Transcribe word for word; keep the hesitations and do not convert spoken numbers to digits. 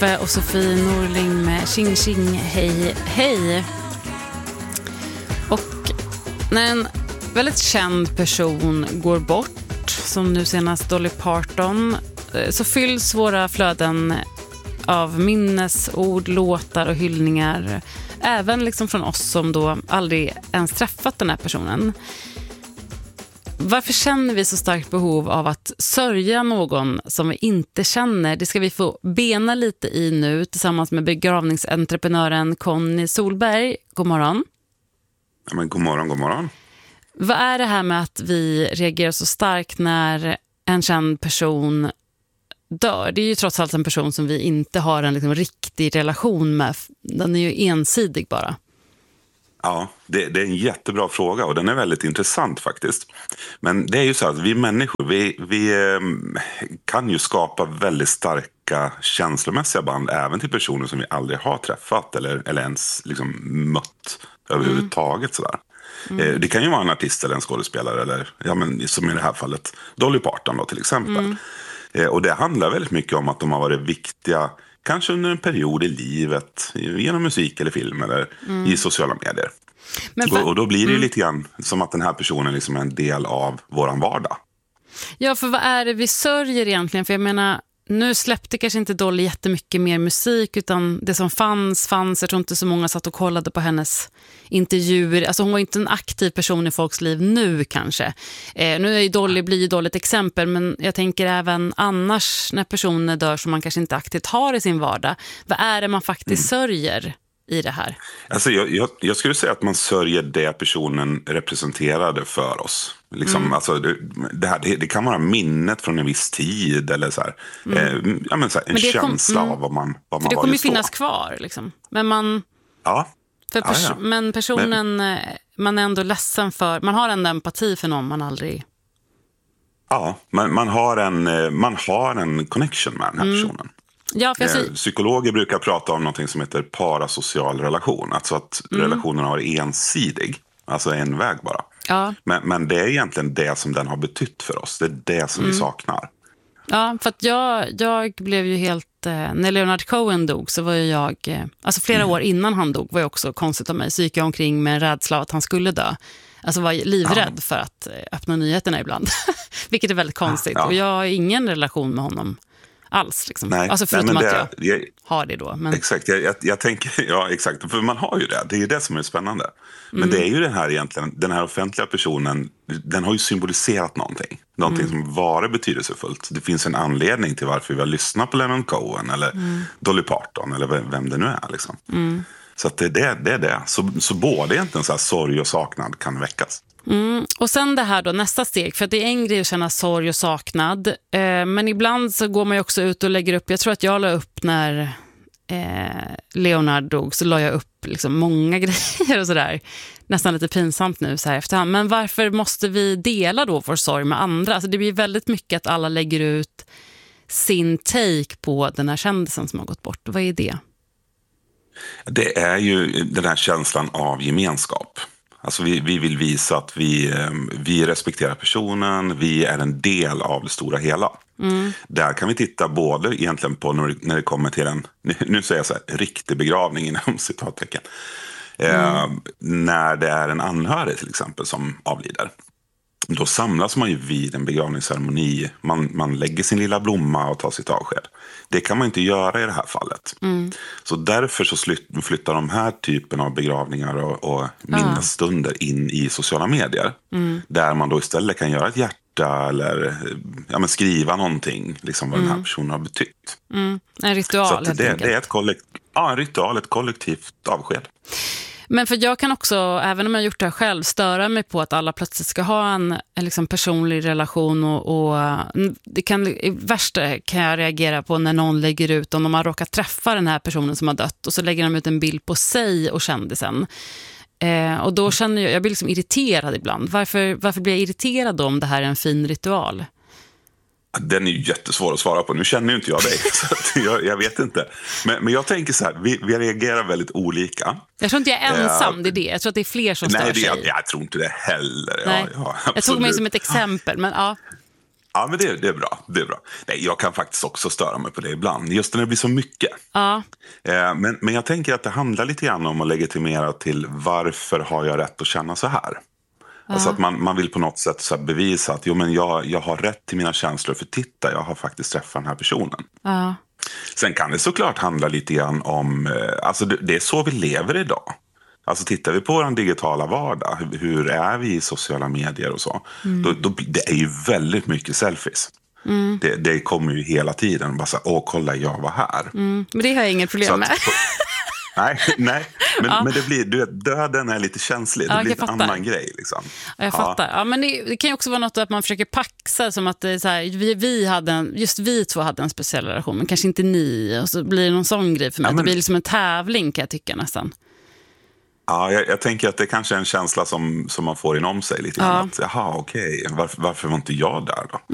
Uffe och Sofie Norling med Tjing Tjing Hej Hej. Och när en väldigt känd person går bort, som nu senast Dolly Parton, så fylls våra flöden av minnesord, låtar och hyllningar, även liksom från oss som då aldrig ens träffat den här personen. Varför känner vi så starkt behov av att sörja någon som vi inte känner? Det ska vi få bena lite i nu tillsammans med begravningsentreprenören Conny Solberg. God morgon. Ja, men god morgon, god morgon. Vad är det här med att vi reagerar så starkt när en känd person dör? Det är ju trots allt en person som vi inte har en liksom riktig relation med. Den är ju ensidig bara. Ja, det, det är en jättebra fråga och den är väldigt intressant faktiskt. Men det är ju så att vi människor, vi, vi eh, kan ju skapa väldigt starka känslomässiga band även till personer som vi aldrig har träffat eller, eller ens liksom mött överhuvudtaget. Mm. Sådär. Mm. Eh, det kan ju vara en artist eller en skådespelare eller ja, men, som i det här fallet Dolly Parton då, till exempel. Mm. Eh, och det handlar väldigt mycket om att de har varit viktiga kanske under en period i livet, genom musik eller film eller mm. i sociala medier. Men för... och, och då blir det ju mm. lite grann som att den här personen liksom är en del av våran vardag. Ja, för vad är det vi sörjer egentligen? För jag menar, nu släppte kanske inte Dolly jättemycket mer musik, utan det som fanns, fanns. Jag tror inte så många satt och kollade på hennes intervjuer. Alltså hon var inte en aktiv person i folks liv nu kanske. Eh, nu är ju Dolly, blir ju Dolly ett exempel, men jag tänker även annars när personer dör som man kanske inte aktivt har i sin vardag. Vad är det man faktiskt mm. sörjer i det här? Alltså jag, jag, jag skulle säga att man sörjer det personen representerade för oss. Liksom, mm. alltså, det, det, här, det, det kan vara minnet från en viss tid eller så här, mm. eh, ja, men så här, en men känsla kom, mm. av vad man, vad man det var kommer ju just finnas då. Kvar liksom. Men man ja. För pers- ja, ja. Men personen men, man är ändå ledsen för, man har en empati för någon man aldrig. Ja, man, man har en man har en connection med den här mm. personen. Ja, för jag eh, psykologer brukar prata om något som heter parasocial relation, alltså att mm. relationen har varit ensidig, alltså en väg bara. Ja. Men, men det är egentligen det som den har betytt för oss. Det är det som mm. vi saknar. Ja, för att jag, jag blev ju helt... Eh, när Leonard Cohen dog så var ju jag... Eh, alltså flera mm. år innan han dog var jag också konstigt av mig. Så gick jag omkring med en rädsla att han skulle dö. Alltså var livrädd ja. för att öppna nyheterna ibland. Vilket är väldigt konstigt. Ja. Och jag har ingen relation med honom alls. Liksom. Nej, alltså förutom nej, det, att jag, jag har det då. Men... Exakt, jag, jag, jag tänker, ja exakt, för man har ju det. Det är ju det som är spännande. Men mm. det är ju den här egentligen, den här offentliga personen, den har ju symboliserat någonting. Någonting mm. som var betydelsefullt. Det finns en anledning till varför vi har lyssnat på Leonard Cohen eller mm. Dolly Parton eller vem, vem det nu är liksom. Mm. Så att det, det, det är det. Så, så både egentligen så här sorg och saknad kan väckas. Mm. Och sen det här då, nästa steg, för att det är en grej att känna sorg och saknad, eh, men ibland så går man ju också ut och lägger upp, jag tror att jag la upp när eh, Leonard dog, så la jag upp liksom många grejer och sådär, nästan lite pinsamt nu så här efterhand, men varför måste vi dela då vår sorg med andra? Alltså det blir väldigt mycket att alla lägger ut sin take på den här kändisen som har gått bort. Vad är det? Det är ju den här känslan av gemenskap. Alltså vi, vi vill visa att vi, vi respekterar personen, vi är en del av det stora hela. Mm. Där kan vi titta både egentligen på när, när det kommer till en, nu säger jag så här, riktig begravning inom citattecken. Mm. Eh, när det är en anhörig till exempel som avlider. Då samlas man ju vid en begravningsceremoni. Man, man lägger sin lilla blomma och tar sitt avsked. Det kan man inte göra i det här fallet. Mm. Så därför så flyttar de här typen av begravningar och, och minnesstunder in i sociala medier. Mm. Där man då istället kan göra ett hjärta eller ja, men skriva någonting. Liksom vad mm. den här personen har betytt. Mm. En ritual. Så att det, det är ett kollekt, ja, en ritual, ett kollektivt avsked. Men för jag kan också, även om jag har gjort det här själv, störa mig på att alla plötsligt ska ha en, en liksom personlig relation och, och det kan, i värsta kan jag reagera på när någon lägger ut, om de har råkat träffa den här personen som har dött och så lägger de ut en bild på sig och kändisen. Eh, och då känner jag, jag blir liksom irriterad ibland. Varför, varför blir jag irriterad om det här är en fin ritual? Den är ju jättesvår att svara på. Nu känner ju inte jag dig, så att jag, jag vet inte. Men, men jag tänker så här, vi, vi reagerar väldigt olika. Jag tror inte jag är ensam, uh, det är det. Jag tror att det är fler som nej, stör det, sig. Jag, jag tror inte det heller. Nej. Ja, ja, jag tog mig som ett exempel, men ja. Ja, men det, det är bra. Det är bra. Nej, jag kan faktiskt också störa mig på det ibland. Just när det blir så mycket. Ja. Eh, men, men jag tänker att det handlar lite grann om att legitimera till varför har jag rätt att känna så här. Ja. Alltså att man, man vill på något sätt så här bevisa att jo, men jag, jag har rätt till mina känslor, för titta, jag har faktiskt träffat den här personen. Ja. Sen kan det såklart handla lite grann om, eh, alltså det, det är så vi lever idag. Alltså tittar vi på vår digitala vardag, hur, hur är vi i sociala medier och så, mm. då, då, det är ju väldigt mycket selfies. Mm. Det, det kommer ju hela tiden, bara så här, åh kolla jag var här. Mm. Men det har jag inget problem med. nej, nej. Men, ja. men det blir, du vet, döden är lite känslig, det ja, blir en annan grej. Liksom. Ja, jag fattar. Ja, men det, det kan ju också vara något att man försöker paxa, som att det är så här, vi, vi hade en, just vi två hade en speciell relation, men kanske inte ni, och så blir det någon sån grej för mig. Ja, men... Det blir liksom en tävling, kan jag tycka nästan. Ja, jag, jag tänker att det kanske är en känsla som, som man får inom sig lite grann. Ja. Att, jaha, okej, varför, varför var inte jag där då?